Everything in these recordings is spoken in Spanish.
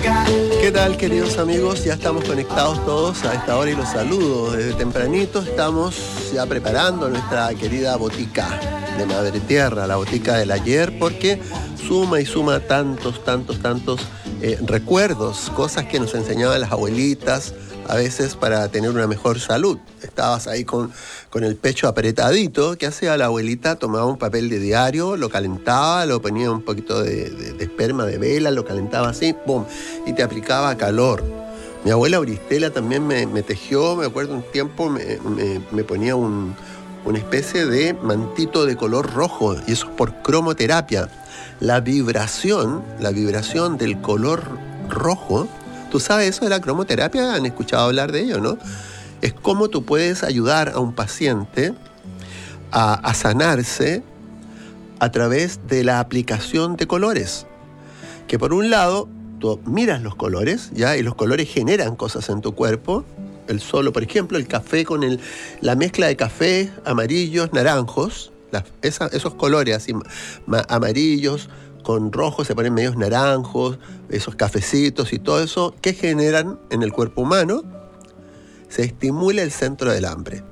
¿Qué tal, queridos amigos? Ya estamos conectados todos a esta hora y los saludos. Desde tempranito estamos ya preparando nuestra querida botica de Madre Tierra, la botica del ayer, porque suma y suma tantos recuerdos, cosas que nos enseñaban las abuelitas, a veces para tener una mejor salud. Estabas ahí con el pecho apretadito. ¿Qué hacía la abuelita? Tomaba un papel de diario, lo calentaba, lo ponía un poquito de esperma de vela, lo calentaba así, ¡pum! Y te aplicaba calor. Mi abuela Auristela también me tejió, me acuerdo un tiempo, me ponía una especie de mantito de color rojo, y eso es por cromoterapia. La vibración del color rojo. ¿Tú sabes eso de la cromoterapia? ¿Han escuchado hablar de ello, no? Es cómo tú puedes ayudar a un paciente a sanarse a través de la aplicación de colores. Que por un lado, tú miras los colores, ¿ya? Y los colores generan cosas en tu cuerpo. El solo, por ejemplo, el café con la mezcla de café, amarillos, naranjos, esos colores así, amarillos, con rojo se ponen medios naranjos, esos cafecitos y todo eso, ¿qué generan en el cuerpo humano? Se estimula el centro del hambre.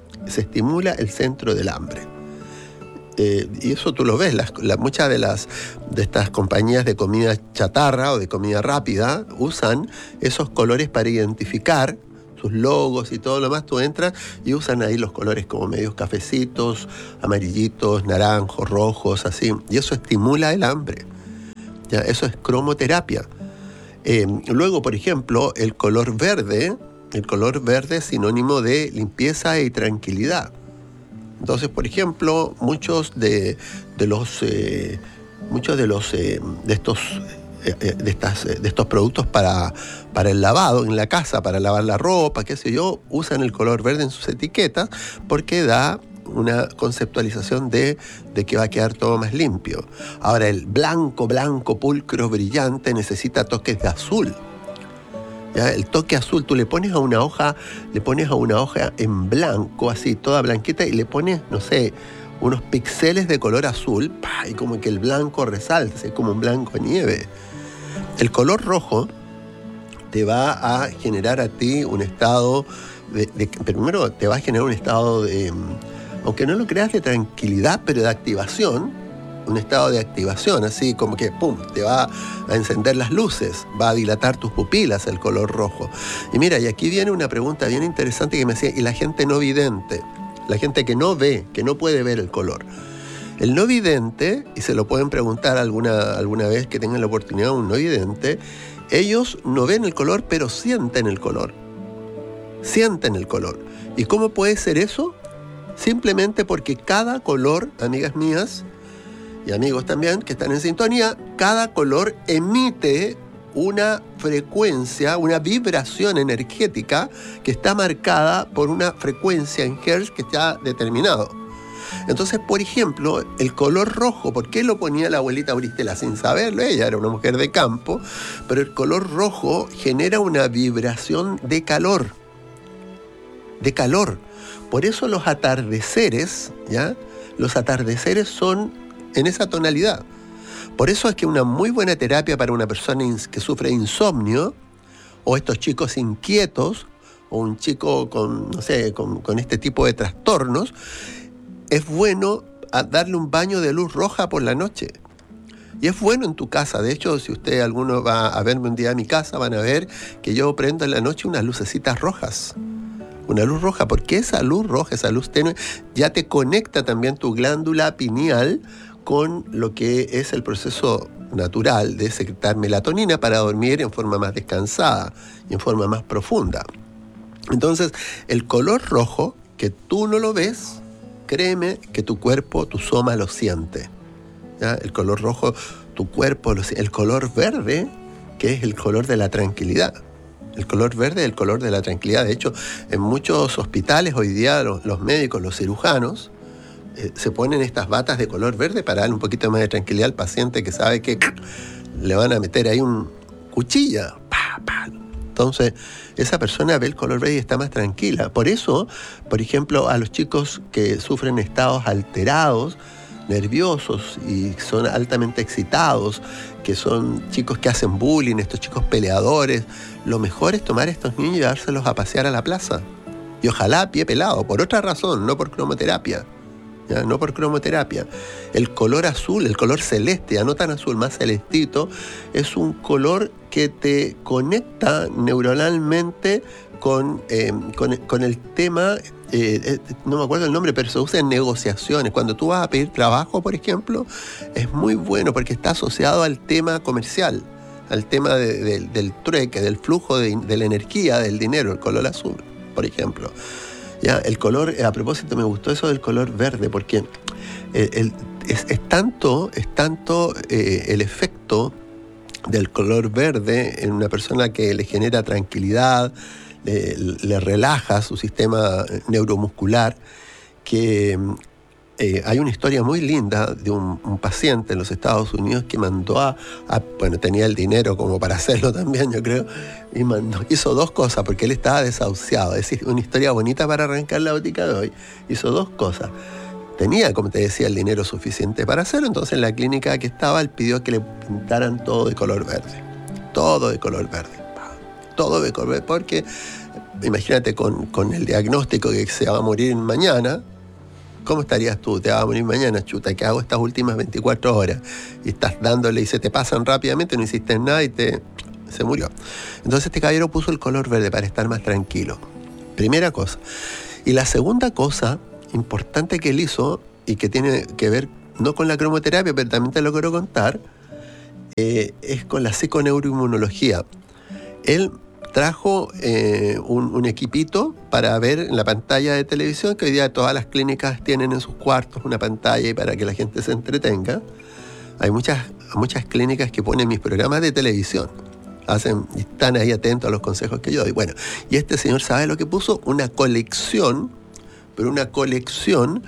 Y eso tú lo ves, muchas de estas compañías de comida chatarra o de comida rápida usan esos colores para identificar sus logos y todo lo más. Tú entras y usan ahí los colores como medios cafecitos, amarillitos, naranjos, rojos, así. Y eso estimula el hambre. ¿Ya? Eso es cromoterapia. Luego, por ejemplo, el color verde es sinónimo de limpieza y tranquilidad. Entonces, por ejemplo, muchos de estos productos para el lavado en la casa, para lavar la ropa, qué sé yo, usan el color verde en sus etiquetas porque da una conceptualización de que va a quedar todo más limpio. Ahora, el blanco, pulcro, brillante necesita toques de azul. ¿Ya? El toque azul, tú le pones a una hoja en blanco, así, toda blanquita, y le pones, no sé, unos píxeles de color azul, y como que el blanco resalta, es como un blanco nieve. El color rojo te va a generar a ti un estado primero te va a generar un estado de, aunque no lo creas, de tranquilidad, pero de activación. Un estado de activación, así como que ¡pum! Te va a encender las luces, va a dilatar tus pupilas el color rojo. Y mira, y aquí viene una pregunta bien interesante que me hacía, y la gente no vidente, la gente que no ve, que no puede ver el color. El no vidente, y se lo pueden preguntar alguna vez que tengan la oportunidad, un no vidente, ellos no ven el color, pero sienten el color. Sienten el color. ¿Y cómo puede ser eso? Simplemente porque cada color, amigas mías, y amigos también que están en sintonía, cada color emite una frecuencia, una vibración energética que está marcada por una frecuencia en Hertz que está determinado. Entonces, por ejemplo, el color rojo, ¿por qué lo ponía la abuelita Auristela? Sin saberlo, ella era una mujer de campo, pero el color rojo genera una vibración de calor. De calor. Por eso los atardeceres, ¿ya? Los atardeceres son en esa tonalidad. Por eso es que una muy buena terapia para una persona que sufre insomnio, o estos chicos inquietos, o un chico con este tipo de trastornos, es bueno darle un baño de luz roja por la noche. Y es bueno en tu casa. De hecho, si alguno va a verme un día a mi casa, van a ver que yo prendo en la noche unas lucecitas rojas. Una luz roja, porque esa luz roja, esa luz tenue, ya te conecta también tu glándula pineal con lo que es el proceso natural de secretar melatonina para dormir en forma más descansada y en forma más profunda. Entonces, el color rojo, que tú no lo ves, créeme que tu cuerpo, tu soma lo siente. ¿Ya? El color rojo, tu cuerpo lo siente. El color verde, que es el color de la tranquilidad. El color verde es el color de la tranquilidad. De hecho, en muchos hospitales hoy día los médicos, los cirujanos, se ponen estas batas de color verde para darle un poquito más de tranquilidad al paciente que sabe que le van a meter ahí un cuchilla. Entonces, esa persona ve el color verde y está más tranquila. Por eso, por ejemplo, a los chicos que sufren estados alterados nerviosos y son altamente excitados, que son chicos que hacen bullying, estos chicos peleadores, lo mejor es tomar a estos niños y llevárselos a pasear a la plaza. Y ojalá a pie pelado, por otra razón, no por cromoterapia. ¿Ya? No por cromoterapia. El color azul, el color celeste, ya no tan azul, más celestito, es un color que te conecta neuronalmente con el tema, no me acuerdo el nombre, pero se usa en negociaciones. Cuando tú vas a pedir trabajo, por ejemplo, es muy bueno porque está asociado al tema comercial, al tema del trueque, del flujo de la energía, del dinero, el color azul, por ejemplo. Ya, el color, a propósito, me gustó eso del color verde, porque es tanto el efecto del color verde en una persona que le genera tranquilidad, le relaja su sistema neuromuscular, que hay una historia muy linda de un paciente en los Estados Unidos que mandó bueno, tenía el dinero como para hacerlo también, yo creo, y hizo dos cosas, porque él estaba desahuciado. Es una historia bonita para arrancar la óptica de hoy. Hizo dos cosas. Tenía, como te decía, el dinero suficiente para hacerlo, entonces en la clínica que estaba, él pidió que le pintaran todo de color verde. Todo de color verde. Todo de color verde, porque imagínate con el diagnóstico que se va a morir mañana. ¿Cómo estarías tú? Te vas a morir mañana, chuta, ¿qué hago estas últimas 24 horas? Y estás dándole y se te pasan rápidamente, no hiciste nada y se murió. Entonces este caballero puso el color verde para estar más tranquilo. Primera cosa. Y la segunda cosa importante que él hizo, y que tiene que ver no con la cromoterapia, pero también te lo quiero contar, es con la psiconeuroinmunología. Él trajo un equipito para ver en la pantalla de televisión, que hoy día todas las clínicas tienen en sus cuartos una pantalla y para que la gente se entretenga. Hay muchas clínicas que ponen mis programas de televisión. Y están ahí atentos a los consejos que yo doy. Bueno, y este señor, ¿sabe lo que puso? Una colección, pero una colección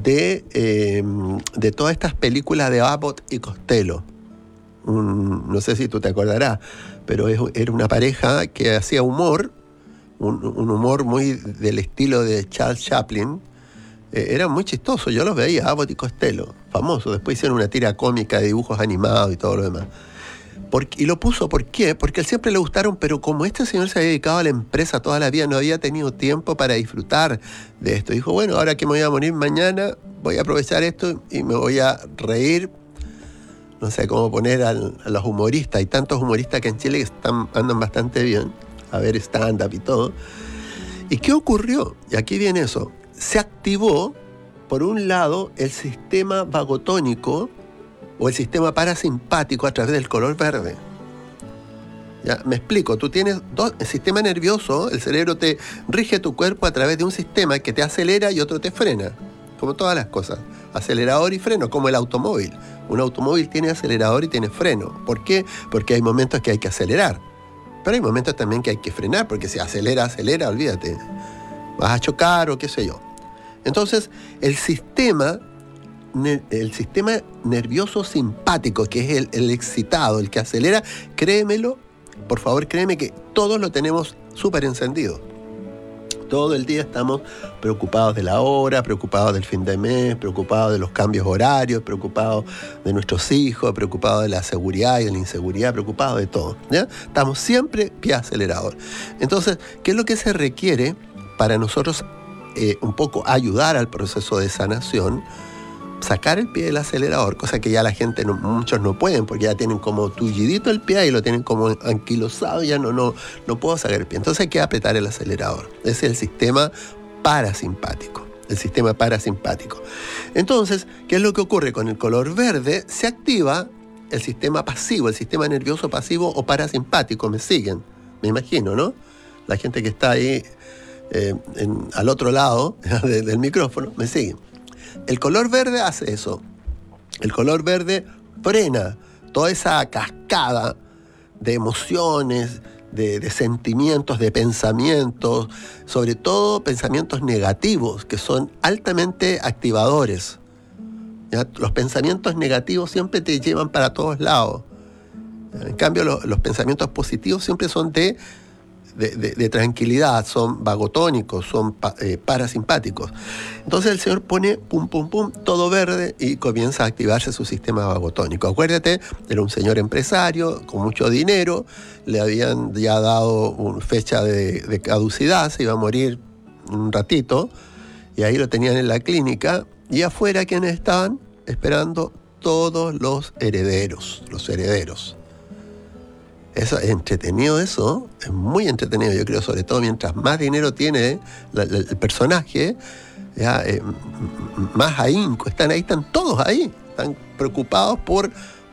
de todas estas películas de Abbott y Costello. No sé si tú te acordarás, pero era una pareja que hacía humor, un humor muy del estilo de Charles Chaplin. Era muy chistoso, yo los veía, Abbott y Costello, famosos. Después hicieron una tira cómica de dibujos animados y todo lo demás. Y lo puso, ¿por qué? Porque a él siempre le gustaron, pero como este señor se había dedicado a la empresa toda la vida, no había tenido tiempo para disfrutar de esto. Dijo, bueno, ahora que me voy a morir mañana, voy a aprovechar esto y me voy a reír. No sé cómo poner a los humoristas. Hay tantos humoristas que en Chile que andan bastante bien, a ver stand-up y todo. ¿Y qué ocurrió? Y aquí viene eso. Se activó, por un lado, el sistema vagotónico o el sistema parasimpático a través del color verde. Ya, me explico. Tú tienes el sistema nervioso, el cerebro te rige tu cuerpo a través de un sistema que te acelera y otro te frena. Como todas las cosas. Acelerador y freno, como el automóvil. Un automóvil tiene acelerador y tiene freno. ¿Por qué? Porque hay momentos que hay que acelerar. Pero hay momentos también que hay que frenar, porque si acelera, olvídate. Vas a chocar o qué sé yo. Entonces, el sistema nervioso simpático, que es el excitado, el que acelera, créemelo, por favor, créeme que todos lo tenemos súper encendido. Todo el día estamos preocupados de la hora, preocupados del fin de mes, preocupados de los cambios horarios, preocupados de nuestros hijos, preocupados de la seguridad y de la inseguridad, preocupados de todo, ¿ya? Estamos siempre pie acelerador. Entonces, ¿qué es lo que se requiere para nosotros un poco ayudar al proceso de sanación? Sacar el pie del acelerador, cosa que ya la gente, muchos no pueden, porque ya tienen como tullidito el pie y lo tienen como anquilosado, ya no puedo sacar el pie. Entonces hay que apretar el acelerador. Ese es el sistema parasimpático. El sistema parasimpático. Entonces, ¿qué es lo que ocurre? Con el color verde se activa el sistema pasivo, el sistema nervioso pasivo o parasimpático. ¿Me siguen? Me imagino, ¿no? La gente que está ahí al otro lado del micrófono, me siguen. El color verde hace eso. El color verde frena toda esa cascada de emociones, de sentimientos, de pensamientos, sobre todo pensamientos negativos, que son altamente activadores. ¿Ya? Los pensamientos negativos siempre te llevan para todos lados. En cambio, los pensamientos positivos siempre son de de tranquilidad, son vagotónicos, son parasimpáticos. Entonces el señor pone pum, pum, pum, todo verde y comienza a activarse su sistema vagotónico. Acuérdate, era un señor empresario con mucho dinero, le habían ya dado una fecha de caducidad, se iba a morir un ratito, y ahí lo tenían en la clínica, y afuera, ¿quiénes estaban? Esperando todos los herederos. Eso es entretenido, eso es muy entretenido, yo creo, sobre todo mientras más dinero tiene el personaje, ya, más ahínco, están todos ahí, están preocupados por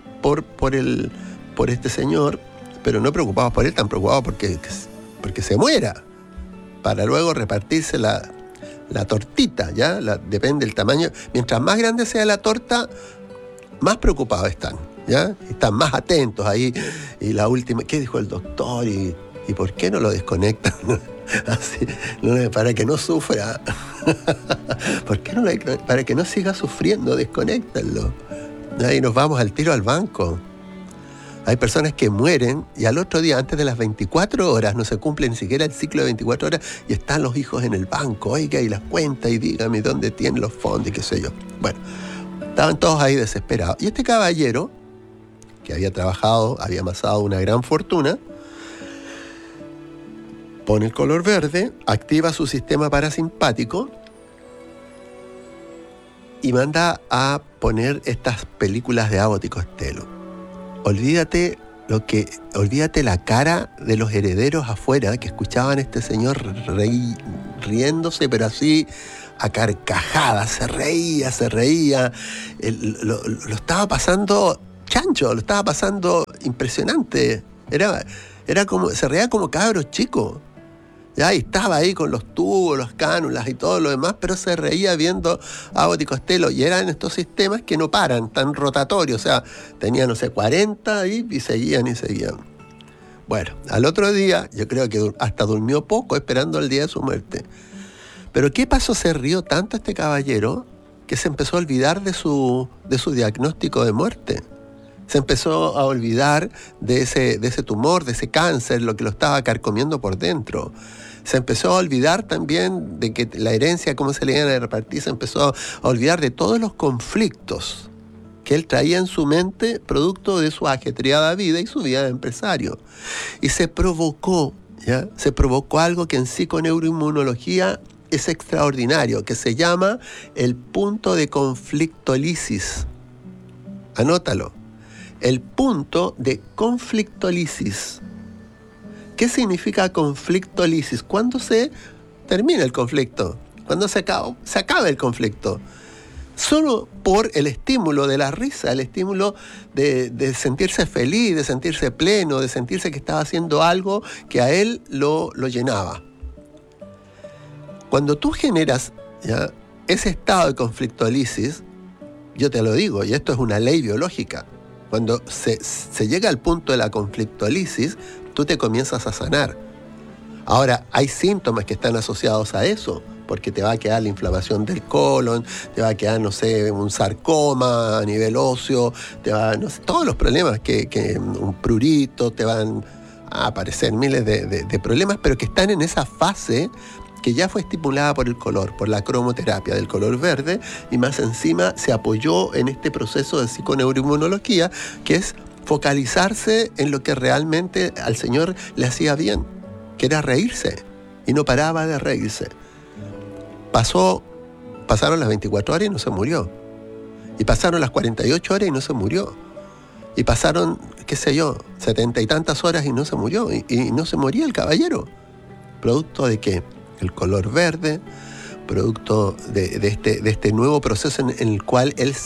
este señor, pero no preocupados por él, están preocupados porque se muera, para luego repartirse la tortita, ¿ya? Depende del tamaño. Mientras más grande sea la torta, más preocupados están, ¿ya? Están más atentos ahí. Y la última, ¿qué dijo el doctor? ¿Y por qué no lo desconectan? Así, para que no sufra. ¿Por qué no para que no siga sufriendo, desconéctanlo? Ahí nos vamos al tiro al banco. Hay personas que mueren y al otro día, antes de las 24 horas, no se cumple ni siquiera el ciclo de 24 horas y están los hijos en el banco. Oiga, y las cuentas, y dígame dónde tienen los fondos y qué sé yo. Bueno, estaban todos ahí desesperados. Y este caballero, que había trabajado, había amasado una gran fortuna, pone el color verde, activa su sistema parasimpático y manda a poner estas películas de Abbott y Costello. Olvídate la cara de los herederos afuera que escuchaban a este señor riéndose, pero así a carcajadas, se reía. Lo estaba pasando chancho, lo estaba pasando impresionante. Era como, se reía como cabros chicos. Ya, y estaba ahí con los tubos, las cánulas y todo lo demás, pero se reía viendo a Abbott y Costello, y eran estos sistemas que no paran, tan rotatorios, o sea, tenía, 40 ahí y seguían. Bueno, al otro día, yo creo que hasta durmió poco esperando el día de su muerte. Pero ¿qué pasó? Se rió tanto este caballero que se empezó a olvidar de su diagnóstico de muerte. Se empezó a olvidar de ese tumor, de ese cáncer, lo que lo estaba carcomiendo por dentro. Se empezó a olvidar también de que la herencia, cómo se le iban a repartir, se empezó a olvidar de todos los conflictos que él traía en su mente, producto de su ajetreada vida y su vida de empresario. Y se provocó algo que en psiconeuroinmunología es extraordinario, que se llama el punto de conflictolisis. Anótalo. El punto de conflictolisis. ¿Qué significa conflictolisis? ¿Cuándo se termina el conflicto? ¿Cuándo se acaba el conflicto? Solo por el estímulo de la risa, el estímulo de sentirse feliz, de sentirse pleno, de sentirse que estaba haciendo algo que a él lo llenaba. Cuando tú generas ese estado de conflictolisis, yo te lo digo, y esto es una ley biológica, cuando se llega al punto de la conflictolisis, tú te comienzas a sanar. Ahora, hay síntomas que están asociados a eso, porque te va a quedar la inflamación del colon, te va a quedar, un sarcoma a nivel óseo, todos los problemas que un prurito, te van a aparecer miles de problemas, pero que están en esa fase que ya fue estimulada por el color, por la cromoterapia del color verde, y más encima se apoyó en este proceso de psiconeuroinmunología, que es focalizarse en lo que realmente al señor le hacía bien, que era reírse, y no paraba de reírse. Pasaron las 24 horas y no se murió. Y pasaron las 48 horas y no se murió. Y pasaron, 70 y tantas horas y no se murió. Y no se moría el caballero. ¿Producto de qué? El color verde, producto de este nuevo proceso en el cual él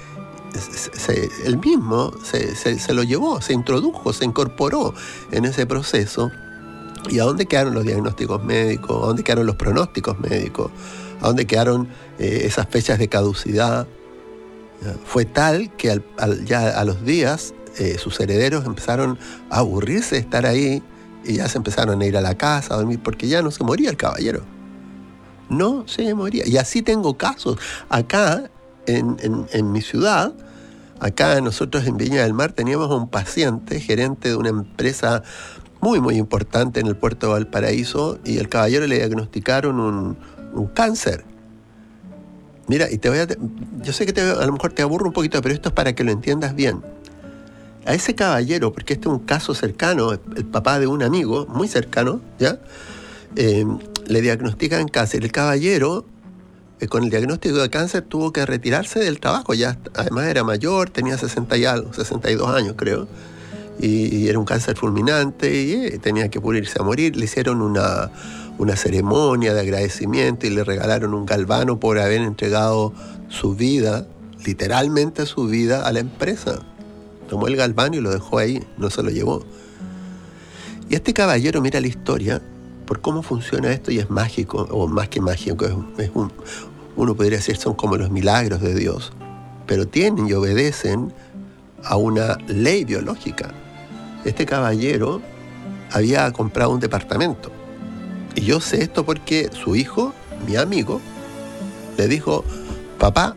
él mismo se lo llevó, se introdujo, se incorporó en ese proceso. ¿Y a dónde quedaron los diagnósticos médicos? ¿A dónde quedaron los pronósticos médicos? ¿A dónde quedaron esas fechas de caducidad? Fue tal que ya a los días sus herederos empezaron a aburrirse de estar ahí y ya se empezaron a ir a la casa a dormir porque ya no se moría el caballero. No se moría. Y así tengo casos. Acá, en mi ciudad, acá nosotros en Viña del Mar teníamos a un paciente, gerente de una empresa muy, muy importante en el puerto de Valparaíso, y el caballero le diagnosticaron un cáncer. Mira, y yo sé que a lo mejor te aburro un poquito, pero esto es para que lo entiendas bien. A ese caballero, porque este es un caso cercano, el papá de un amigo muy cercano, ¿ya? Le diagnostican cáncer. El caballero, con el diagnóstico de cáncer, tuvo que retirarse del trabajo. Ya, además era mayor, tenía 60 y algo, 62 años creo, y era un cáncer fulminante, y tenía que irse a morir. Le hicieron una ceremonia de agradecimiento y le regalaron un galvano por haber entregado su vida, literalmente su vida, a la empresa. Tomó el galvano y lo dejó ahí, no se lo llevó. Y este caballero mira la historia por cómo funciona esto, y es mágico, o más que mágico, uno podría decir son como los milagros de Dios, pero tienen y obedecen a una ley biológica. Este caballero había comprado un departamento, y yo sé esto porque su hijo, mi amigo, le dijo: papá,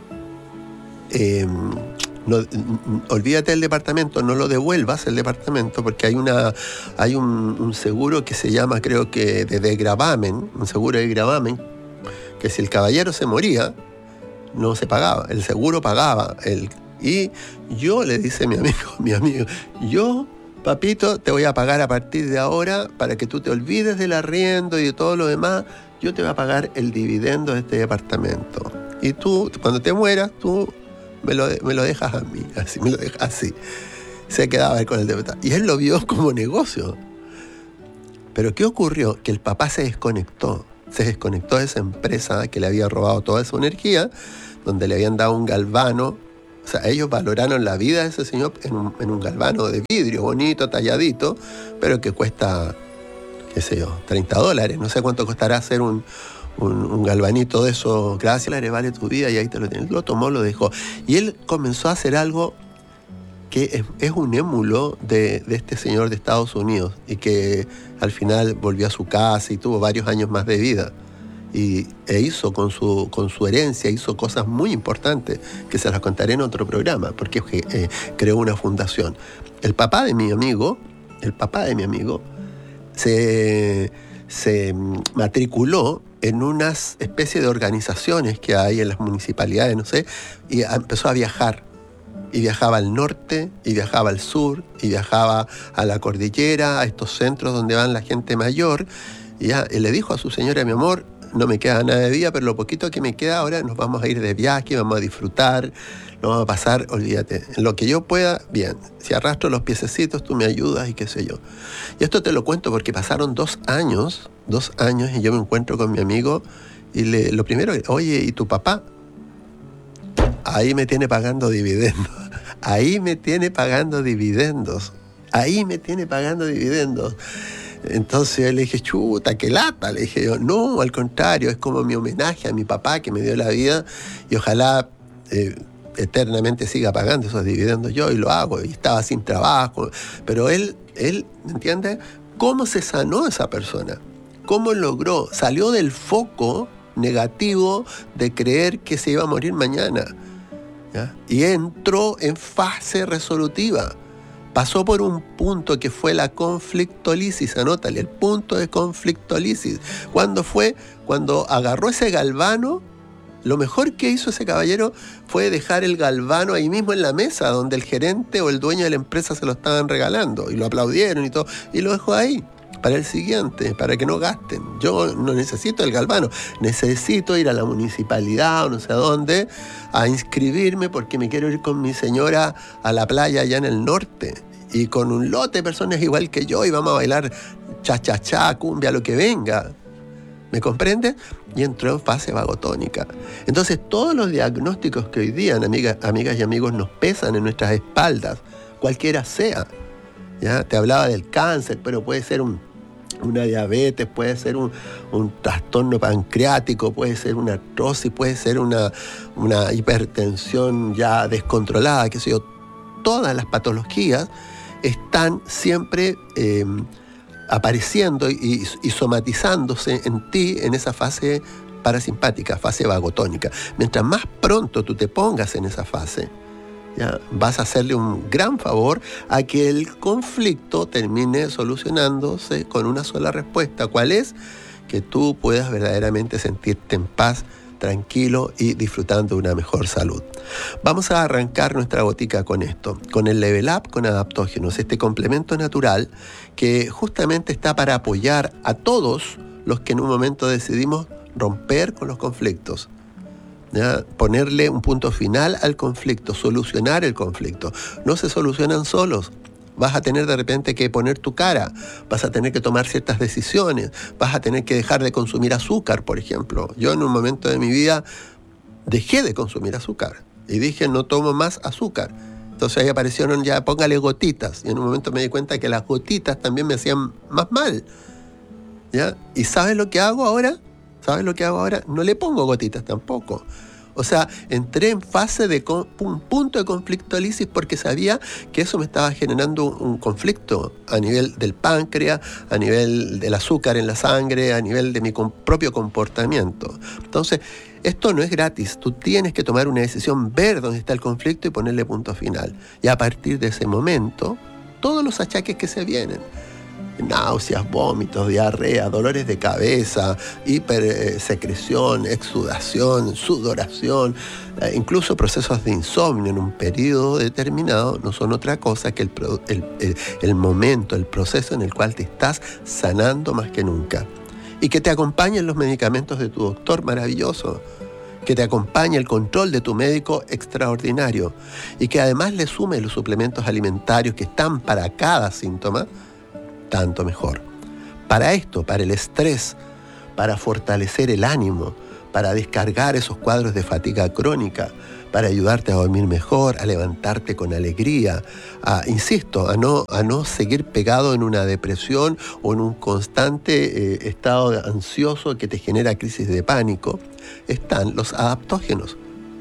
olvídate del departamento, no lo devuelvas el departamento, porque hay un seguro que se llama, creo que de gravamen, un seguro de gravamen, que si el caballero se moría, no se pagaba, el seguro pagaba. Y yo, le dice mi amigo, yo, papito, te voy a pagar a partir de ahora, para que tú te olvides del arriendo y de todo lo demás, yo te voy a pagar el dividendo de este departamento. Y tú, cuando te mueras, tú me lo dejas a mí, así, me lo dejas así. Se quedaba él con el departamento. Y él lo vio como negocio. Pero ¿qué ocurrió? Que el papá se desconectó de esa empresa que le había robado toda su energía, donde le habían dado un galvano. O sea, ellos valoraron la vida de ese señor en un galvano de vidrio bonito, talladito, pero que cuesta, qué sé yo, $30. No sé cuánto costará hacer un galvanito de eso. Gracias, le vale tu vida, y ahí te lo tienes. Lo tomó, lo dejó. Y él comenzó a hacer algo que es un émulo de este señor de Estados Unidos, y que al final volvió a su casa y tuvo varios años más de vida. E hizo con su herencia, hizo cosas muy importantes que se las contaré en otro programa, porque creó una fundación. El papá de mi amigo se matriculó en unas especies de organizaciones que hay en las municipalidades, no sé, y empezó a viajar. Y viajaba al norte, y viajaba al sur, y viajaba a la cordillera, a estos centros donde van la gente mayor. Y le dijo a su señora: mi amor, no me queda nada de vida, pero lo poquito que me queda ahora nos vamos a ir de viaje, vamos a disfrutar, nos vamos a pasar, olvídate, en lo que yo pueda, bien. Si arrastro los piececitos, tú me ayudas y qué sé yo. Y esto te lo cuento porque pasaron 2 años, y yo me encuentro con mi amigo, y lo primero, oye, ¿y tu papá? Ahí me tiene pagando dividendos. Entonces le dije: chuta, qué lata. Le dije yo: no, al contrario, es como mi homenaje a mi papá, que me dio la vida, y ojalá eternamente siga pagando esos dividendos yo, y lo hago. Y estaba sin trabajo. Pero él, ¿me entiendes? ¿Cómo se sanó esa persona? ¿Cómo logró? Salió del foco negativo de creer que se iba a morir mañana, ¿ya? Y entró en fase resolutiva. Pasó por un punto que fue la conflictolisis, anótale, el punto de conflictolisis. ¿Cuándo fue? Cuando agarró ese galvano. Lo mejor que hizo ese caballero fue dejar el galvano ahí mismo en la mesa, donde el gerente o el dueño de la empresa se lo estaban regalando, y lo aplaudieron y todo, y lo dejó ahí para el siguiente, para que no gasten. Yo no necesito el galvano, necesito ir a la municipalidad o no sé a dónde a inscribirme, porque me quiero ir con mi señora a la playa allá en el norte, y con un lote de personas igual que yo, y vamos a bailar cha-cha-cha, cumbia, lo que venga. ¿Me comprendes? Y entró en fase vagotónica. Entonces, todos los diagnósticos que hoy día, amigas y amigos, nos pesan en nuestras espaldas, cualquiera sea, ¿ya? Te hablaba del cáncer, pero puede ser una diabetes, puede ser un trastorno pancreático, puede ser una artrosis, puede ser una hipertensión ya descontrolada, qué sé yo. Todas las patologías están siempre apareciendo y somatizándose en ti en esa fase parasimpática, fase vagotónica. Mientras más pronto tú te pongas en esa fase, ¿ya? Vas a hacerle un gran favor a que el conflicto termine solucionándose con una sola respuesta. ¿Cuál es? Que tú puedas verdaderamente sentirte en paz, tranquilo y disfrutando de una mejor salud. Vamos a arrancar nuestra botica con esto, con el Level Up con adaptógenos, este complemento natural que justamente está para apoyar a todos los que en un momento decidimos romper con los conflictos. ¿Ya? Ponerle un punto final al conflicto, solucionar el conflicto. No se solucionan solos. Vas a tener de repente que poner tu cara, vas a tener que tomar ciertas decisiones, vas a tener que dejar de consumir azúcar, por ejemplo. Yo en un momento de mi vida dejé de consumir azúcar y dije no tomo más azúcar. Entonces ahí aparecieron ya, póngale gotitas, y en un momento me di cuenta que las gotitas también me hacían más mal. ¿Ya? ¿Y sabes lo que hago ahora? ¿Sabes lo que hago ahora? No le pongo gotitas tampoco. O sea, entré en fase de un punto de conflictualisis porque sabía que eso me estaba generando un conflicto a nivel del páncreas, a nivel del azúcar en la sangre, a nivel de mi propio comportamiento. Entonces, esto no es gratis. Tú tienes que tomar una decisión, ver dónde está el conflicto y ponerle punto final. Y a partir de ese momento, todos los achaques que se vienen, náuseas, vómitos, diarrea, dolores de cabeza, hipersecreción, exudación, sudoración, incluso procesos de insomnio en un periodo determinado, no son otra cosa que el momento, el proceso en el cual te estás sanando más que nunca. Y que te acompañen los medicamentos de tu doctor maravilloso, que te acompañe el control de tu médico extraordinario y que además le sume los suplementos alimentarios que están para cada síntoma, tanto mejor. Para esto, para el estrés, para fortalecer el ánimo, para descargar esos cuadros de fatiga crónica, para ayudarte a dormir mejor, a levantarte con alegría, insisto, a no seguir pegado en una depresión o en un constante estado ansioso que te genera crisis de pánico, están los adaptógenos.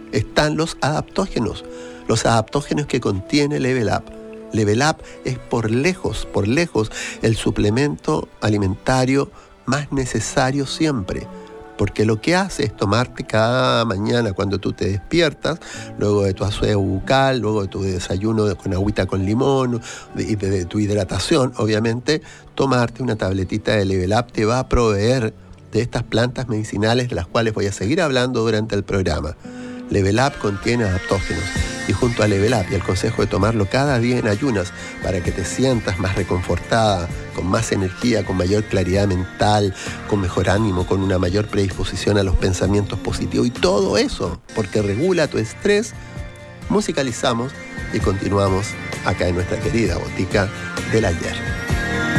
Los adaptógenos que contiene Level Up. Level Up es por lejos, el suplemento alimentario más necesario siempre. Porque lo que hace es tomarte cada mañana cuando tú te despiertas, luego de tu aseo bucal, luego de tu desayuno con agüita con limón y de tu hidratación, obviamente, tomarte una tabletita de Level Up te va a proveer de estas plantas medicinales de las cuales voy a seguir hablando durante el programa. Level Up contiene adaptógenos y junto a Level Up y el consejo de tomarlo cada día en ayunas para que te sientas más reconfortada, con más energía, con mayor claridad mental, con mejor ánimo, con una mayor predisposición a los pensamientos positivos y todo eso porque regula tu estrés, musicalizamos y continuamos acá en nuestra querida botica del ayer.